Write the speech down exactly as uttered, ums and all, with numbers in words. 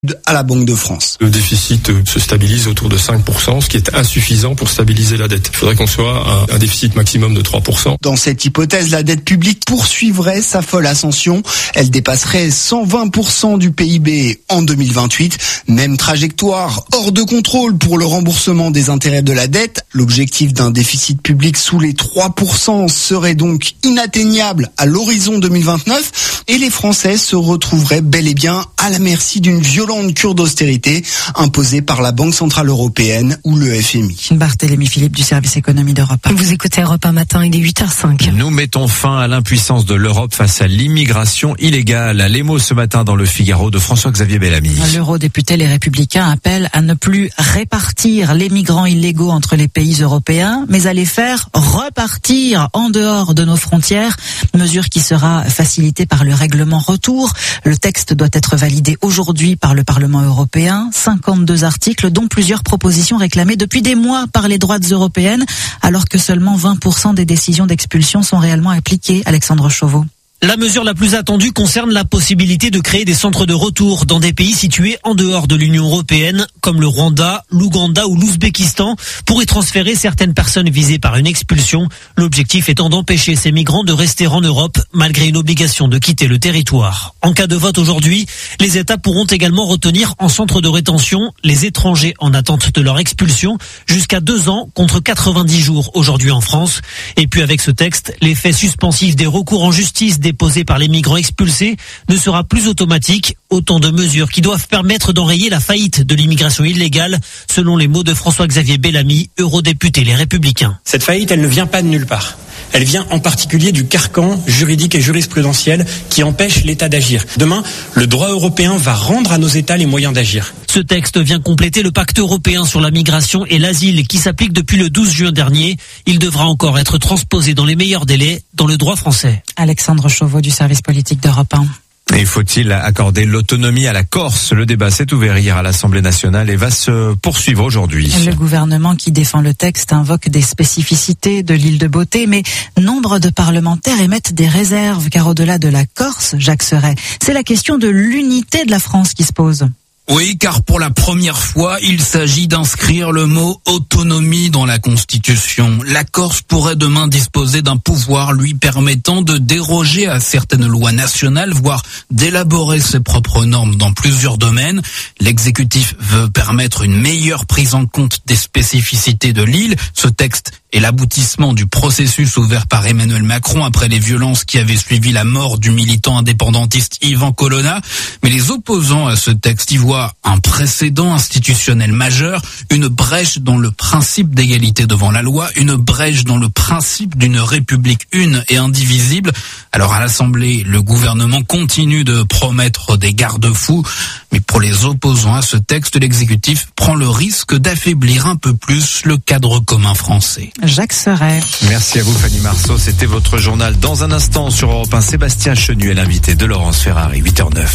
à la Banque de France. Le déficit se stabilise autour de cinq pour cent, ce qui est insuffisant pour stabiliser la dette. Il faudrait qu'on soit à un déficit maximum de trois pour cent. Dans cette hypothèse, la dette publique poursuivrait sa folle ascension. Elle dépasserait cent vingt pour cent du P I B en deux mille vingt-huit. Même trajectoire, hors de contrôle pour le remboursement des intérêts de la dette. L'objectif d'un déficit public sous les trois pour cent serait donc inatteignable à l'horizon deux mille vingt-neuf et les Français se retrouveraient bel et bien à la merci d'une violente cure d'austérité imposée par la Banque Centrale Européenne ou le F M I. Barthélémy Philippe du service économie d'Europe un. Vous écoutez Europe un matin, il est huit heures cinq. Nous mettons fin à l'impuissance de l'Europe face à l'immigration illégale. Les mots ce matin dans le Figaro de François-Xavier Bellamy. L'eurodéputé Les Républicains appelle à ne plus répartir les migrants illégaux entre les pays européens, mais à les faire repartir en dehors de nos frontières. Mesure qui sera facilitée par le règlement retour. Le texte doit être validé aujourd'hui par le Parlement européen. cinquante-deux articles, dont plusieurs propositions réclamées depuis des mois par les droites européennes, alors que seulement vingt pour cent des décisions d'expulsion sont réellement appliquées. Alexandre Chauveau. La mesure la plus attendue concerne la possibilité de créer des centres de retour dans des pays situés en dehors de l'Union européenne, comme le Rwanda, l'Ouganda ou l'Ouzbékistan, pour y transférer certaines personnes visées par une expulsion. L'objectif étant d'empêcher ces migrants de rester en Europe, malgré une obligation de quitter le territoire. En cas de vote aujourd'hui, les États pourront également retenir en centre de rétention les étrangers en attente de leur expulsion, jusqu'à deux ans contre quatre-vingt-dix jours aujourd'hui en France. Et puis avec ce texte, l'effet suspensif des recours en justice des déposé par les migrants expulsés ne sera plus automatique. Autant de mesures qui doivent permettre d'enrayer la faillite de l'immigration illégale, selon les mots de François-Xavier Bellamy, eurodéputé Les Républicains. Cette faillite, elle ne vient pas de nulle part. Elle vient en particulier du carcan juridique et jurisprudentiel qui empêche l'État d'agir. Demain, le droit européen va rendre à nos États les moyens d'agir. Ce texte vient compléter le pacte européen sur la migration et l'asile qui s'applique depuis le douze juin dernier. Il devra encore être transposé dans les meilleurs délais dans le droit français. Alexandre Chauveau du service politique d'Europe un. Et faut-il accorder l'autonomie à la Corse? Le débat s'est ouvert hier à l'Assemblée nationale et va se poursuivre aujourd'hui. Le gouvernement qui défend le texte invoque des spécificités de l'île de Beauté, mais nombre de parlementaires émettent des réserves, car au-delà de la Corse, Jacques Serret, c'est la question de l'unité de la France qui se pose. Oui, car pour la première fois, il s'agit d'inscrire le mot autonomie dans la Constitution. La Corse pourrait demain disposer d'un pouvoir lui permettant de déroger à certaines lois nationales, voire d'élaborer ses propres normes dans plusieurs domaines. L'exécutif veut permettre une meilleure prise en compte des spécificités de l'île. Ce texte est l'aboutissement du processus ouvert par Emmanuel Macron après les violences qui avaient suivi la mort du militant indépendantiste Yvan Colonna. Mais les opposants à ce texte y voient un précédent institutionnel majeur, une brèche dans le principe d'égalité devant la loi, une brèche dans le principe d'une république une et indivisible. Alors à l'Assemblée, le gouvernement continue de promettre des garde-fous, mais pour les opposants à ce texte, l'exécutif prend le risque d'affaiblir un peu plus le cadre commun français. Jacques Serret. Merci à vous Fanny Marceau, c'était votre journal. Dans un instant sur Europe un, Sébastien Chenu est l'invité de Laurence Ferrari, huit heures neuf.